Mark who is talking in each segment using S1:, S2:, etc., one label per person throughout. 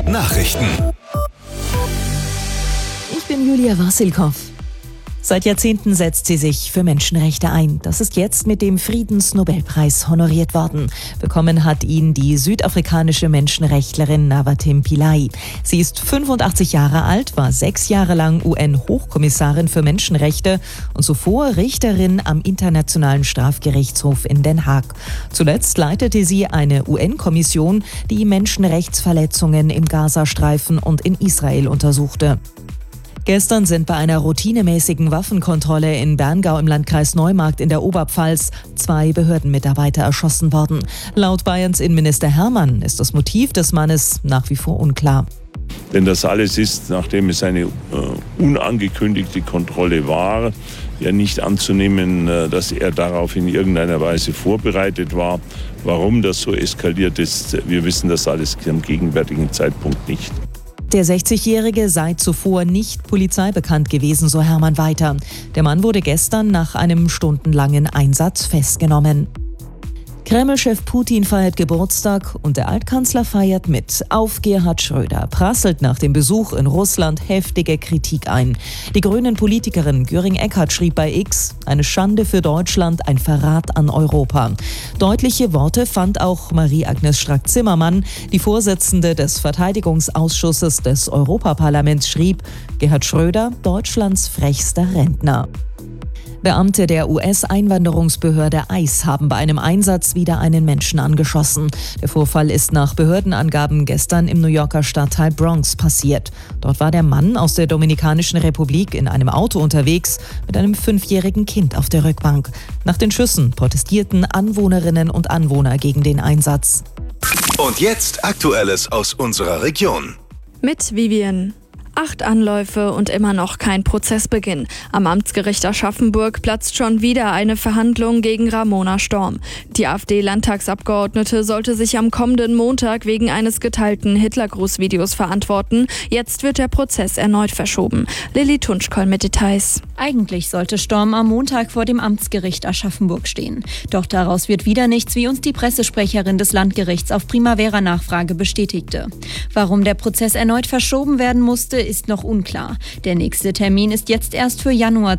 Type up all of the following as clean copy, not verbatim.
S1: Nachrichten.
S2: Ich bin Julia Wassilkow. Seit Jahrzehnten setzt sie sich für Menschenrechte ein. Das ist jetzt mit dem Friedensnobelpreis honoriert worden. Bekommen hat ihn die südafrikanische Menschenrechtlerin Navatim Pillay. Sie ist 85 Jahre alt, war 6 Jahre lang UN-Hochkommissarin für Menschenrechte und zuvor Richterin am Internationalen Strafgerichtshof in Den Haag. Zuletzt leitete sie eine UN-Kommission, die Menschenrechtsverletzungen im Gazastreifen und in Israel untersuchte. Gestern sind bei einer routinemäßigen Waffenkontrolle in Berngau im Landkreis Neumarkt in der Oberpfalz 2 Behördenmitarbeiter erschossen worden. Laut Bayerns Innenminister Hermann ist das Motiv des Mannes nach wie vor unklar.
S3: Denn das alles ist, nachdem es eine unangekündigte Kontrolle war, ja nicht anzunehmen, dass er darauf in irgendeiner Weise vorbereitet war. Warum das so eskaliert ist, wir wissen das alles am gegenwärtigen Zeitpunkt nicht.
S2: Der 60-Jährige sei zuvor nicht polizeibekannt gewesen, so Hermann weiter. Der Mann wurde gestern nach einem stundenlangen Einsatz festgenommen. Kreml-Chef Putin feiert Geburtstag und der Altkanzler feiert mit. Auf Gerhard Schröder prasselt nach dem Besuch in Russland heftige Kritik ein. Die Grünen-Politikerin Göring-Eckardt schrieb bei X: Eine Schande für Deutschland, ein Verrat an Europa. Deutliche Worte fand auch Marie-Agnes Strack-Zimmermann. Die Vorsitzende des Verteidigungsausschusses des Europaparlaments schrieb: Gerhard Schröder, Deutschlands frechster Rentner. Beamte der US-Einwanderungsbehörde ICE haben bei einem Einsatz wieder einen Menschen angeschossen. Der Vorfall ist nach Behördenangaben gestern im New Yorker Stadtteil Bronx passiert. Dort war der Mann aus der Dominikanischen Republik in einem Auto unterwegs mit einem 5-jährigen Kind auf der Rückbank. Nach den Schüssen protestierten Anwohnerinnen und Anwohner gegen den Einsatz.
S1: Und jetzt Aktuelles aus unserer Region.
S4: Mit Vivian. 8 Anläufe und immer noch kein Prozessbeginn. Am Amtsgericht Aschaffenburg platzt schon wieder eine Verhandlung gegen Ramona Storm. Die AfD-Landtagsabgeordnete sollte sich am kommenden Montag wegen eines geteilten Hitlergrußvideos verantworten. Jetzt wird der Prozess erneut verschoben. Lilly Tunschkoll mit Details.
S5: Eigentlich sollte Storm am Montag vor dem Amtsgericht Aschaffenburg stehen. Doch daraus wird wieder nichts, wie uns die Pressesprecherin des Landgerichts auf Primavera-Nachfrage bestätigte. Warum der Prozess erneut verschoben werden musste, ist noch unklar. Der nächste Termin ist jetzt erst für Januar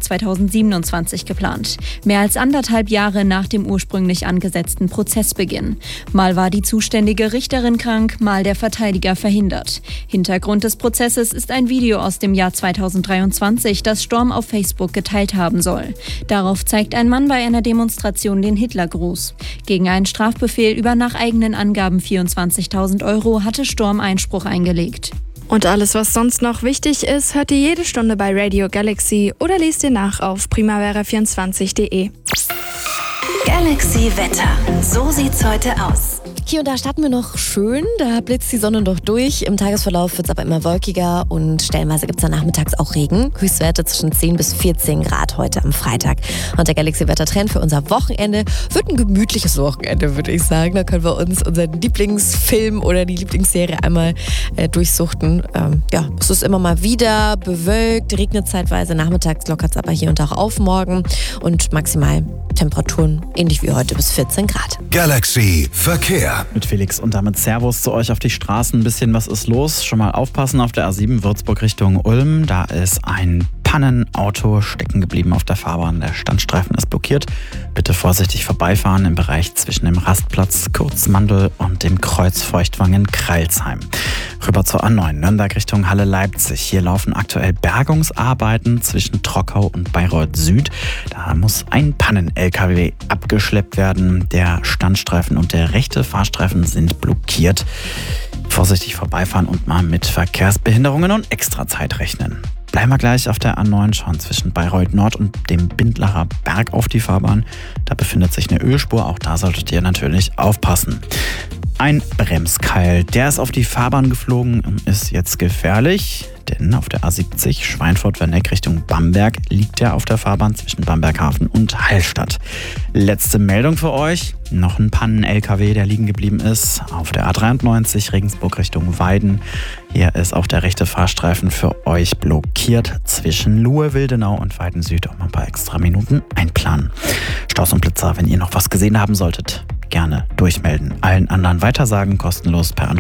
S5: 2027 geplant. Mehr als 1,5 Jahre nach dem ursprünglich angesetzten Prozessbeginn. Mal war die zuständige Richterin krank, mal der Verteidiger verhindert. Hintergrund des Prozesses ist ein Video aus dem Jahr 2023, das Storm auf Facebook geteilt haben soll. Darauf zeigt ein Mann bei einer Demonstration den Hitlergruß. Gegen einen Strafbefehl über nach eigenen Angaben 24.000 € hatte Storm Einspruch eingelegt.
S4: Und alles, was sonst noch wichtig ist, hört ihr jede Stunde bei Radio Galaxy oder lest ihr nach auf primavera24.de.
S6: Galaxy Wetter. So sieht's heute aus.
S7: Hier und da starten wir noch schön, da blitzt die Sonne doch durch. Im Tagesverlauf wird es aber immer wolkiger und stellenweise gibt es dann nachmittags auch Regen. Höchstwerte zwischen 10 bis 14 Grad heute am Freitag. Und der Galaxy-Wetter-Trend für unser Wochenende wird ein gemütliches Wochenende, würde ich sagen. Da können wir uns unseren Lieblingsfilm oder die Lieblingsserie einmal durchsuchten. Es ist immer mal wieder bewölkt, regnet zeitweise, nachmittags lockert es aber hier und da auch auf morgen und maximal Temperaturen ähnlich wie heute bis 14 Grad.
S1: Galaxy Verkehr.
S8: Mit Felix und damit Servus zu euch auf die Straßen. Ein bisschen was ist los. Schon mal aufpassen auf der A7 Würzburg Richtung Ulm. Da ist ein Pannenauto stecken geblieben auf der Fahrbahn. Der Standstreifen ist blockiert. Bitte vorsichtig vorbeifahren im Bereich zwischen dem Rastplatz Kurzmandel und dem Kreuz Feuchtwangen-Kreilsheim. Rüber zur A9 Nürnberg Richtung Halle-Leipzig. Hier laufen aktuell Bergungsarbeiten zwischen Trockau und Bayreuth Süd. Da muss ein Pannen-LKW abgeschleppt werden. Der Standstreifen und der rechte Fahrstreifen sind blockiert. Vorsichtig vorbeifahren und mal mit Verkehrsbehinderungen und Extrazeit rechnen. Bleiben wir gleich auf der A9 schon zwischen Bayreuth Nord und dem Bindlacher Berg auf die Fahrbahn. Da befindet sich eine Ölspur, auch da solltet ihr natürlich aufpassen. Ein Bremskeil, der ist auf die Fahrbahn geflogen und ist jetzt gefährlich. Denn auf der A70 Schweinfurt-Werneck Richtung Bamberg liegt er auf der Fahrbahn zwischen Bamberghafen und Hallstatt. Letzte Meldung für euch. Noch ein Pannen-LKW, der liegen geblieben ist. Auf der A93 Regensburg Richtung Weiden. Hier ist auch der rechte Fahrstreifen für euch blockiert. Zwischen Luhe-Wildenau und Weiden Süd auch mal ein paar extra Minuten einplanen. Staus und Blitzer, wenn ihr noch was gesehen haben solltet, gerne durchmelden. Allen anderen weitersagen, kostenlos per Anruf.